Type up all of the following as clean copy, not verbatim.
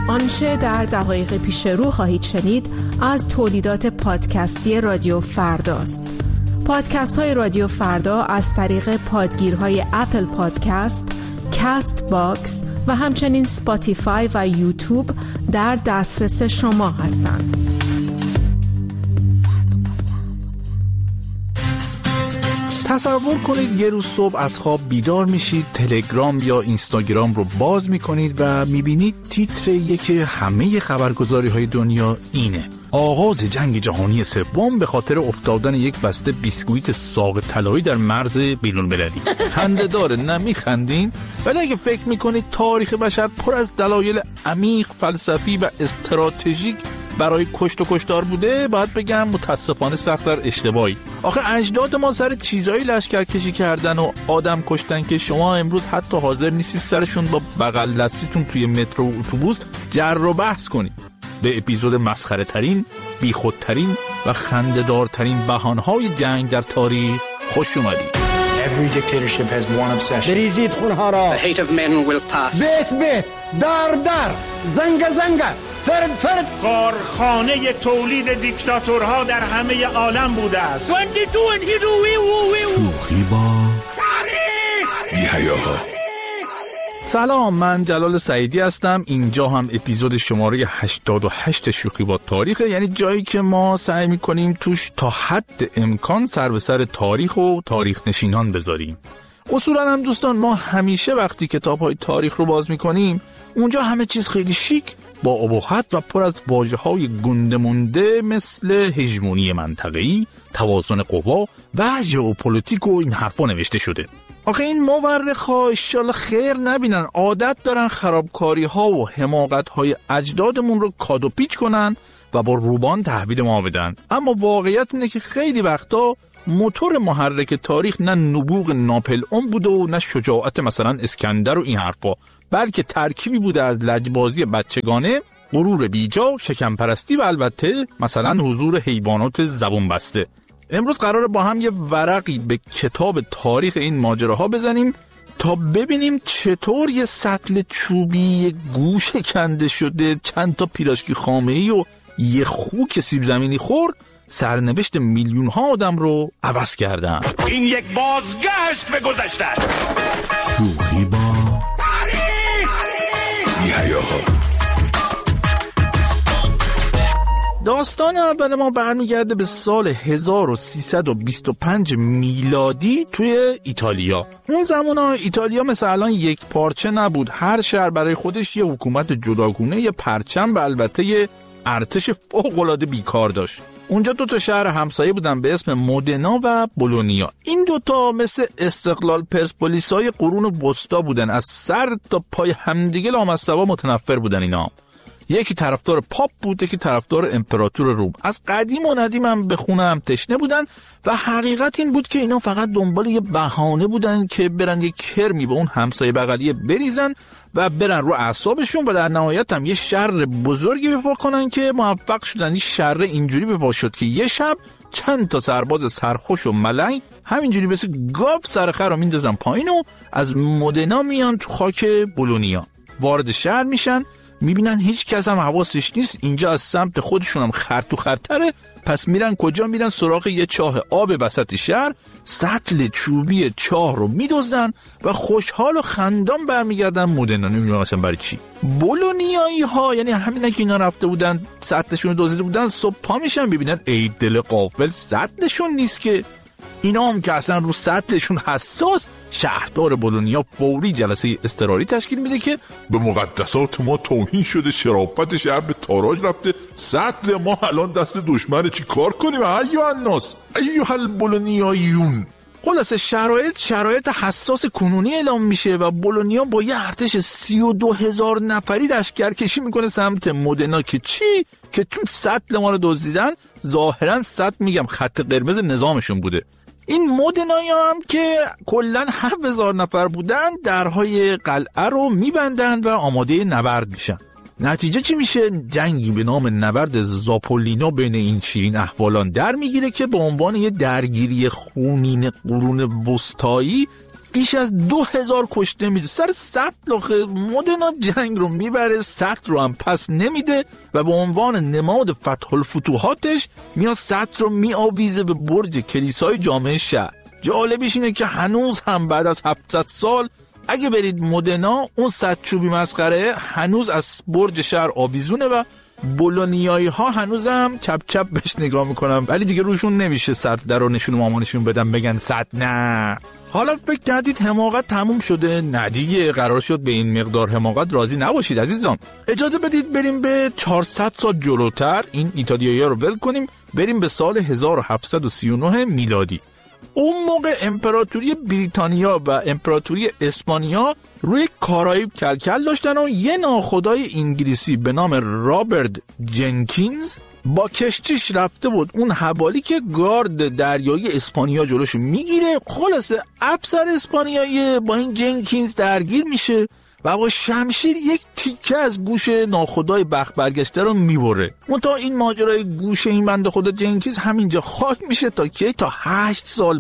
آنچه در دقایق پیش رو خواهید شنید از تولیدات پادکستی رادیو فرداست. پادکست های رادیو فردا از طریق پادگیرهای اپل پادکست، کست باکس و همچنین سپاتیفای و یوتیوب در دسترس شما هستند. تصور کنید یه روز صبح از خواب بیدار میشید، تلگرام یا اینستاگرام رو باز میکنید و میبینید تیتر یکی همه خبرگزاری های دنیا اینه: آغاز جنگ جهانی سوم به خاطر افتادن یک بسته بیسکویت ساق طلایی در مرز بین‌المللی. خنده داره، نه میخندین؟ ولی اگه فکر میکنید تاریخ بشر پر از دلایل عمیق، فلسفی و استراتژیک برای کشت و کشتار بوده، باید بگم متاسفانه سخت در اشتباهی. آخه اجداد ما سر چیزایی لشکر کشی کردن و آدم کشتن که شما امروز حتی حاضر نیستید سرشون با بغل دستیتون توی مترو و اتوبوس جر و بحث کنید. به اپیزود مسخره ترین، بیخودترین و خنده‌دارترین بحانه‌های جنگ در تاریخ خوش اومدید. Every dictatorship has one obsession. بریزید خونها را. The hate of men will pass. بیت بیت، در، زنگ، فرد. کارخانه تولید دیکتاتورها در همه عالم بوده است. 22 and here شوخی با تاریخ. بی‌حیاها. سلام، من جلال سعیدی هستم. اینجا هم اپیزود شماره 88 شوخی با تاریخه، یعنی جایی که ما سعی میکنیم توش تا حد امکان سر به سر تاریخ و تاریخ نشینان بذاریم. اصولا هم دوستان، ما همیشه وقتی کتاب‌های تاریخ رو باز میکنیم اونجا همه چیز خیلی شیک، با ابهت و پر از واژه‌های گنده مونده مثل هژمونی منطقه‌ای، توازن قوا و ژئوپلیتیک و این حرفا نوشته شده. آخه این مورخ‌ها انشالله خیر نبینن، عادت دارن خرابکاری‌ها و حماقت‌های اجدادمون رو کادو پیچ کنن و با روبان تحویل ما بدن. اما واقعیت اینه که خیلی وقتا موتور محرک تاریخ نه نبوغ ناپلئون بوده و نه شجاعت مثلا اسکندر و این حرفا، بلکه ترکیبی بوده از لجبازی بچگانه، غرور بیجا، شکم پرستی و البته مثلا حضور حیوانات زبون بسته. امروز قراره با هم یه ورقی به کتاب تاریخ این ماجراها بزنیم تا ببینیم چطور یه سطل چوبی، یه گوش کنده شده، چند تا پیراشکی خامه‌ای و یه خوک سیب زمینی خور سرنوشت میلیون ها آدم رو عوض کردن. این یک بازگشت به گذشته. شوخی با تاریخ. بی‌حیاها. داستان اول ما برمیگرده به سال 1325 میلادی توی ایتالیا. اون زمانا ایتالیا مثل الان یک پارچه نبود. هر شهر برای خودش یه حکومت جداگونه، یه پرچم و البته یه ارتش فوق‌العاده بیکار داشت. اونجا دو تا شهر همسایه بودن به اسم مودنا و بولونیا. این دوتا مثل استقلال پرسپولیس‌های قرون وسطا بودن، از سر تا پای همدیگه لامصبا متنفر بودن اینا. یکی طرفدار پاپ بود، یکی طرفدار امپراتور روم. از قدیم و ندیم هم به خونه هم تشنه بودن و حقیقت این بود که اینا فقط دنبال یه بهانه بودن که برن یه کرمی به اون همسایه بغلیه بریزن و برن رو اعصابشون و در نهایت هم یه شر بزرگی بپا کنن که موفق شدن. این شر اینجوری بپا شد که یه شب چند تا سرباز سرخوش و ملنگ همینجوری مثل گاو سرخر رو میندازن پایین و از مودنا میان تو خاک بولونیا. وارد شهر میشن، میبینن هیچ کس هم حواسش نیست، اینجا از سمت خودشون هم خر تو خرتره. پس میرن کجا؟ میرن سراغ یه چاه آب وسط شهر، سطل چوبی چاه رو میدزدن و خوشحال و خندان برمیگردن مودنا. نمیدونم اصلا برای چی. بولونیایی ها، یعنی همینا که اینا رفته بودن سطلشون رو دزدیده بودن، صبح پا میشن ببینن ای دل غافل سطلشون نیست که. اینا هم که اصلا رو سطلشون حساس، شهردار بولونیا فوری جلسه اضطراری تشکیل میده که به مقدسات ما توهین شده، شرافت شهر به تاراج رفته، سطل ما الان دست دشمنه، چی کار کنیم ایها الناس ایها البولونیاییون. خلاصه شرایط حساس کنونی اعلام میشه و بولونیا با یه ارتش 32,000 نفری لشکرکشی میکنه سمت مودنا که چی؟ که تو سطل ما رو دزدیدن. ظاهرا سطل میگم خط قرمز نظامشون بوده. این مودنایی هم که کلن 7,000 نفر بودن درهای قلعه رو میبندن و آماده نبرد میشن. نتیجه چی میشه؟ جنگی به نام نبرد زاپولینا بین این شیرین احوالان در میگیره که به عنوان یه درگیری خونین قرون وسطایی بیش از 2000 کشته میده. سر سطل مدنا جنگ رو میبره، سطل رو هم پس نمیده و به عنوان نماد فتح الفتوحاتش میاد سطل رو میآویزه به برج کلیسای جامع شهر. جالبیش اینه که هنوز هم بعد از 700 سال اگه برید مدنا، اون سطل چوبی مسخره هنوز از برج شهر آویزونه و بولونیایی ها هنوز هم چپ چپ بهش نگاه میکنن، ولی دیگه روشون نمیشه سطل در رو نشون مامانشون بدن بگن سطل نه. حالا فکر کردید حماقت تموم شده؟ نه دیگه، قرار شد به این مقدار حماقت راضی نباشید عزیزان. اجازه بدید بریم به 400 سال جلوتر، این ایتالیایی‌ها رو ول کنیم، بریم به سال 1739 میلادی. اون موقع امپراتوری بریتانیا و امپراتوری اسپانیا روی کارائیب کلکل داشتن و یه ناخدای انگلیسی به نام رابرت جنکینز با کشتیش رفته بود اون حوالی که گارد دریایی اسپانیا جلوشو میگیره. خلاصه افسر اسپانیایی با این جنکینز درگیر میشه و با شمشیر یک تیکه از گوش ناخدای بخت برگشته رو میبره. منتها این ماجرای گوش این بنده خدا جنکینز همینجا خاک میشه تا که تا 8 سال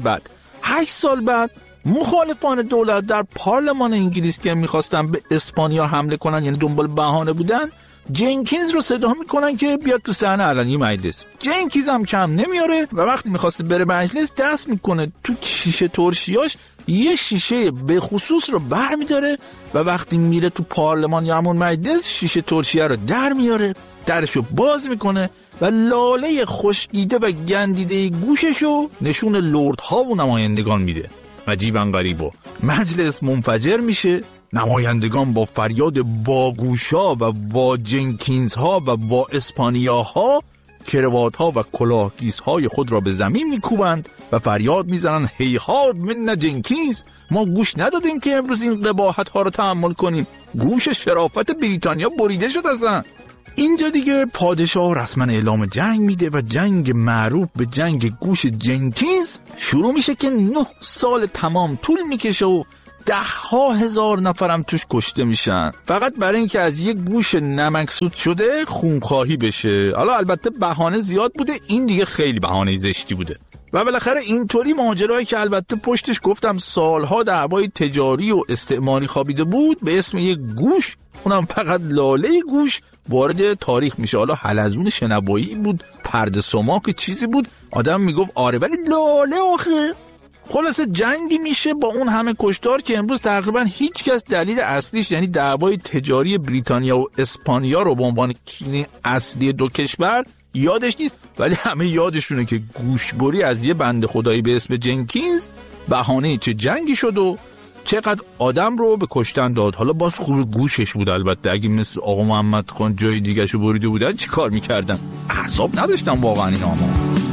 بعد مخالفان دولت در پارلمان انگلیس که میخواستن به اسپانیا حمله کنن، یعنی دنبال بهانه بودن، جنکینز رو صدا میکنن که بیاد تو صحنه علنی مجلس. جنکینز هم کم نمیاره و وقتی میخواسته بره مجلس دست میکنه تو شیشه ترشیاش، یه شیشه به خصوص رو بر میداره و وقتی میره تو پارلمان یا همون مجلس شیشه ترشیه رو در میاره، درشو باز میکنه و لاله خشکیده و گندیده گوششو نشون لردها و نمایندگان میده. عجیبا غریبا مجلس منفجر میشه، نمایندگان با فریاد واگوشا و وا جنکینز ها و وا اسپانیا ها کروات ها و کلاهگیس های خود را به زمین میکوبند و فریاد میزنن هیهاد من جنکینز، ما گوش ندادیم که امروز این قباحت ها را تحمل کنیم، گوش شرافت بریتانیا بریده شد اصلا. اینجا دیگه پادشاه رسما اعلام جنگ میده و جنگ معروف به جنگ گوش جنکینز شروع میشه که 9 سال تمام طول میکشه و 10,000 نفرم توش کشته میشن، فقط برای اینکه از یک گوش نمکسود شده خونخواهی بشه. حالا البته بهانه زیاد بوده، این دیگه خیلی بهانه زشتی بوده و بالاخره اینطوری ماجرایی که البته پشتش گفتم سالها دعوای تجاری و استعماری خوابیده بود به اسم یک گوش، اونم فقط لاله گوش، وارد تاریخ میشه. حالا حلزون شنوایی بود، پرده سماک چیزی بود، آدم میگفت آره ولی لاله آخه. خلاصه جنگی میشه با اون همه کشتار که امروز تقریبا هیچ کس دلیل اصلیش، یعنی دعوای تجاری بریتانیا و اسپانیا رو به عنوان کینه اصلی دو کشور یادش نیست، ولی همه یادشونه که گوشبری از یه بنده خدایی به اسم جنکینز بهانه چه جنگی شد و چقدر آدم رو به کشتن داد. حالا باز خوب گوشش بود، البته اگه مثل آقا محمد خان جای دیگه شو بریده بودن چی کار میکردن؟ اعصاب نداشتن واقعا این آما.